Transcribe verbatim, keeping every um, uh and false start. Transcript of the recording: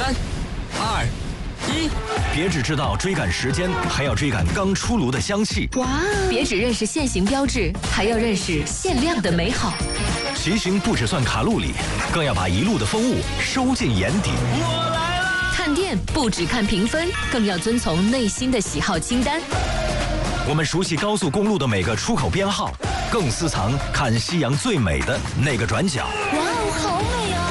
三、二、一， 别只知道追赶时间，还要追赶刚出炉的香气。 哇！别只认识限行标志，还要认识限量的美好。 骑行不只算卡路里，更要把一路的风物收进眼底。 我来啦！ 看店不只看评分，更要遵从内心的喜好清单。 我们熟悉高速公路的每个出口编号，更私藏看夕阳最美的那个转角。 哇哦，好美！